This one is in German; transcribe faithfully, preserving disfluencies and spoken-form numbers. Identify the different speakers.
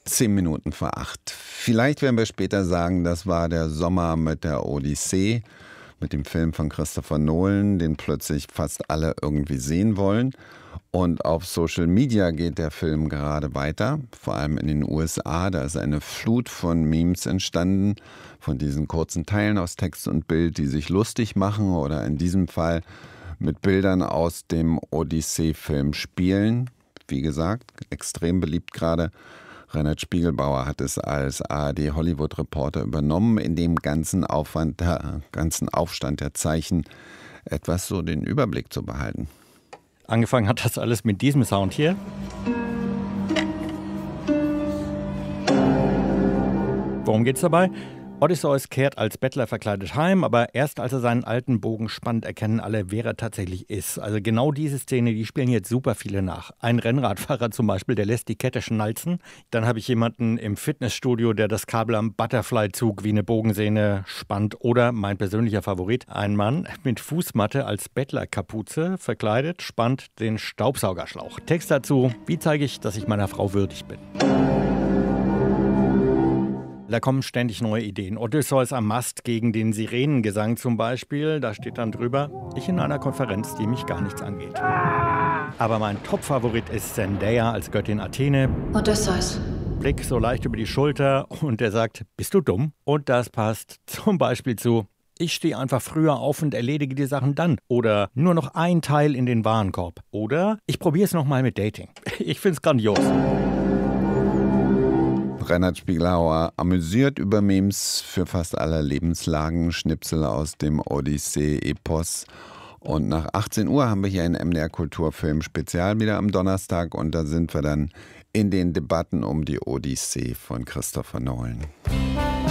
Speaker 1: Zehn Minuten vor acht. Vielleicht werden wir später sagen, das war der Sommer mit der Odyssee, mit dem Film von Christopher Nolan, den plötzlich fast alle irgendwie sehen wollen. Und auf Social Media geht der Film gerade weiter, vor allem in den U S A. Da ist eine Flut von Memes entstanden, von diesen kurzen Teilen aus Text und Bild, die sich lustig machen oder in diesem Fall mit Bildern aus dem Odyssee-Film spielen. Wie gesagt, extrem beliebt gerade. Reinhard Spiegelbauer hat es als A R D-Hollywood-Reporter übernommen, in dem ganzen Aufwand, der ganzen Aufstand der Zeichen etwas so den Überblick zu behalten.
Speaker 2: Angefangen hat das alles mit diesem Sound hier. Worum geht's dabei? Odysseus kehrt als Bettler verkleidet heim, aber erst als er seinen alten Bogen spannt, erkennen alle, wer er tatsächlich ist. Also genau diese Szene, die spielen jetzt super viele nach. Ein Rennradfahrer zum Beispiel, der lässt die Kette schnalzen. Dann habe ich jemanden im Fitnessstudio, der das Kabel am Butterfly-Zug wie eine Bogensehne spannt. Oder mein persönlicher Favorit, ein Mann mit Fußmatte als Bettlerkapuze verkleidet, spannt den Staubsaugerschlauch. Text dazu: Wie zeige ich, dass ich meiner Frau würdig bin? Da kommen ständig neue Ideen. Odysseus am Mast gegen den Sirenengesang zum Beispiel. Da steht dann drüber: Ich in einer Konferenz, die mich gar nichts angeht. Aber mein Top-Favorit ist Zendaya als Göttin Athene.
Speaker 3: Odysseus.
Speaker 2: Blick so leicht über die Schulter und er sagt: Bist du dumm? Und das passt zum Beispiel zu: Ich stehe einfach früher auf und erledige die Sachen dann. Oder nur noch ein Teil in den Warenkorb. Oder ich probiere es nochmal mit Dating. Ich find's grandios.
Speaker 1: Reinhard Spiegelhauer amüsiert über Memes für fast alle Lebenslagen, Schnipsel aus dem Odyssee-Epos. Und nach achtzehn Uhr haben wir hier ein M D R Kulturfilm Spezial wieder am Donnerstag und da sind wir dann in den Debatten um die Odyssee von Christopher Nolan.